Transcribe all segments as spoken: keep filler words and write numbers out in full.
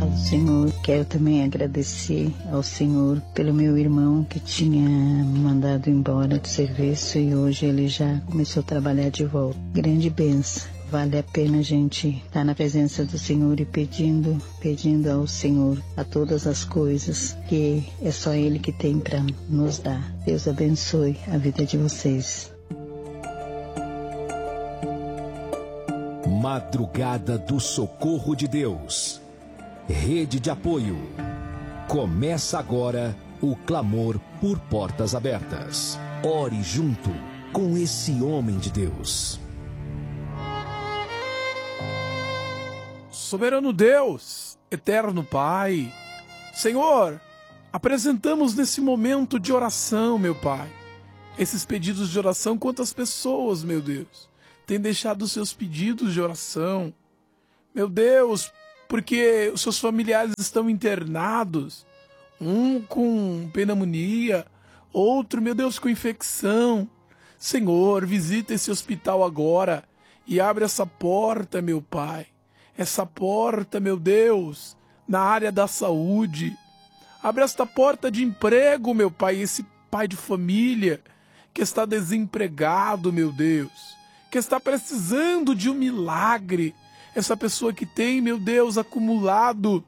do Senhor. Quero também agradecer ao Senhor pelo meu irmão que tinha me mandado embora do serviço e hoje ele já começou a trabalhar de volta. Grande bênção. Vale a pena a gente estar na presença do Senhor e pedindo, pedindo ao Senhor a todas as coisas que é só Ele que tem para nos dar. Deus abençoe a vida de vocês. Madrugada do Socorro de Deus. Rede de apoio. Começa agora o clamor por portas abertas. Ore junto com esse homem de Deus. Soberano Deus, eterno Pai, Senhor, apresentamos nesse momento de oração, meu Pai, esses pedidos de oração. Quantas pessoas, meu Deus, têm deixado os seus pedidos de oração, meu Deus, porque os seus familiares estão internados, um com pneumonia, outro, meu Deus, com infecção. Senhor, visita esse hospital agora e abre essa porta, meu Pai. Essa porta, meu Deus, na área da saúde. Abre esta porta de emprego, meu Pai, esse pai de família que está desempregado, meu Deus, que está precisando de um milagre. Essa pessoa que tem, meu Deus, acumulado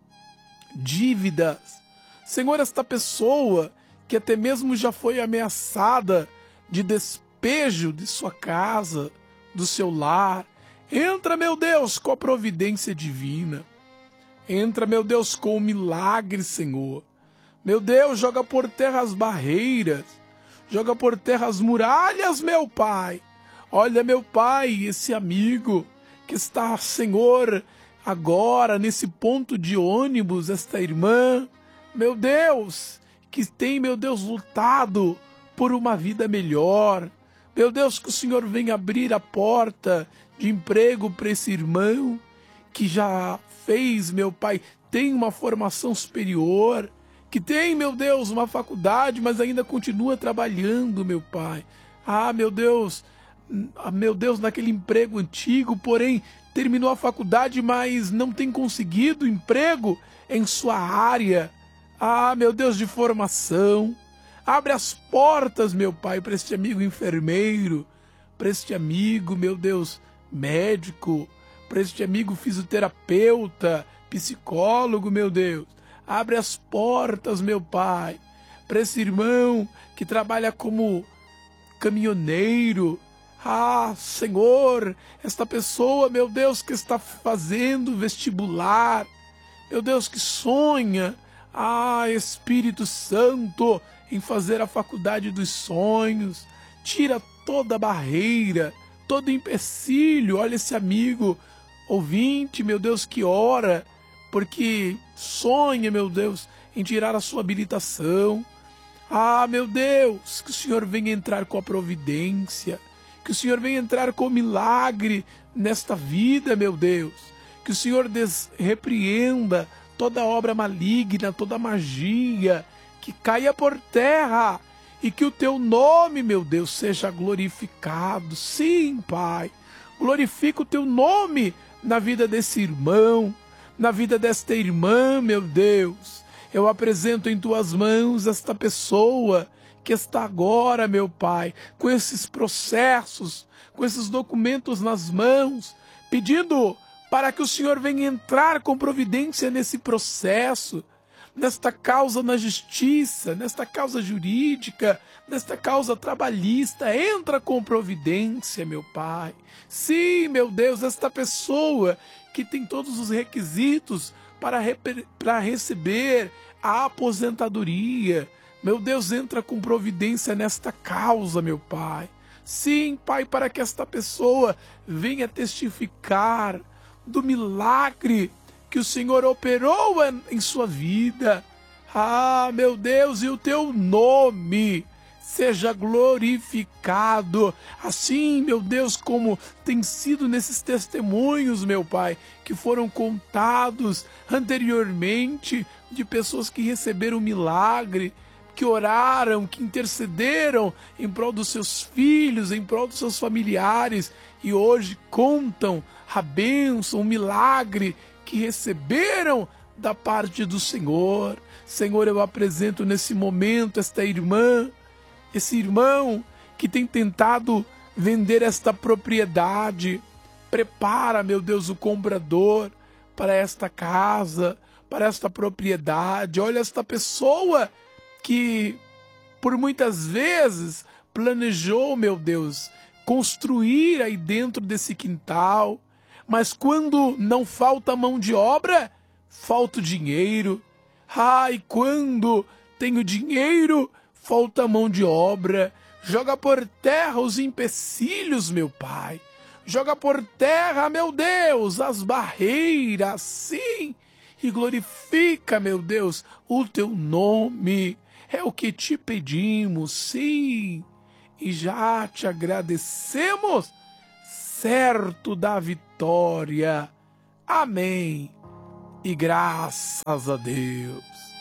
dívidas. Senhor, esta pessoa que até mesmo já foi ameaçada de despejo de sua casa, do seu lar. Entra, meu Deus, com a providência divina. Entra, meu Deus, com o milagre, Senhor. Meu Deus, joga por terra as barreiras. Joga por terra as muralhas, meu Pai. Olha, meu Pai, esse amigo que está, Senhor, agora nesse ponto de ônibus, esta irmã, meu Deus, que tem, meu Deus, lutado por uma vida melhor. Meu Deus, que o Senhor venha abrir a porta de emprego para esse irmão que já fez, meu Pai, tem uma formação superior, que tem, meu Deus, uma faculdade, mas ainda continua trabalhando, meu Pai. Ah, meu Deus, ah, meu Deus, naquele emprego antigo, porém, terminou a faculdade, mas não tem conseguido emprego em sua área. Ah, meu Deus, de formação. Abre as portas, meu Pai, para este amigo enfermeiro, para este amigo, meu Deus, médico, para este amigo fisioterapeuta, psicólogo, meu Deus. Abre as portas, meu Pai, para esse irmão que trabalha como caminhoneiro. Ah, Senhor, esta pessoa, meu Deus, que está fazendo vestibular, meu Deus, que sonha, ah, Espírito Santo, em fazer a faculdade dos sonhos. Tira toda barreira, todo empecilho. Olha esse amigo ouvinte, meu Deus, que ora, porque sonha, meu Deus, em tirar a sua habilitação. Ah, meu Deus, que o Senhor venha entrar com a providência, que o Senhor venha entrar com o milagre nesta vida, meu Deus, que o Senhor des- repreenda toda obra maligna, toda magia, que caia por terra e que o teu nome, meu Deus, seja glorificado. Sim, Pai, glorifica o teu nome na vida desse irmão, na vida desta irmã, meu Deus. Eu apresento em tuas mãos esta pessoa que está agora, meu Pai, com esses processos, com esses documentos nas mãos, pedindo para que o Senhor venha entrar com providência nesse processo, nesta causa na justiça, nesta causa jurídica, nesta causa trabalhista. Entra com providência, meu Pai. Sim, meu Deus, esta pessoa que tem todos os requisitos para, para receber a aposentadoria, meu Deus, entra com providência nesta causa, meu Pai. Sim, Pai, para que esta pessoa venha testificar do milagre que o Senhor operou em sua vida. Ah, meu Deus, e o teu nome seja glorificado. Assim, meu Deus, como tem sido nesses testemunhos, meu Pai, que foram contados anteriormente de pessoas que receberam milagre, que oraram, que intercederam em prol dos seus filhos, em prol dos seus familiares, e hoje contam a bênção, o milagre que receberam da parte do Senhor. Senhor, eu apresento nesse momento esta irmã, esse irmão que tem tentado vender esta propriedade. Prepara, meu Deus, o comprador para esta casa, para esta propriedade. Olha esta pessoa que por muitas vezes planejou, meu Deus, construir aí dentro desse quintal, mas quando não falta mão de obra, falta o dinheiro. Ai, quando tenho dinheiro, falta mão de obra. Joga por terra os empecilhos, meu Pai. Joga por terra, meu Deus, as barreiras, sim, e glorifica, meu Deus, o teu nome. É o que te pedimos, sim, e já te agradecemos, certo da vitória. Amém. E graças a Deus.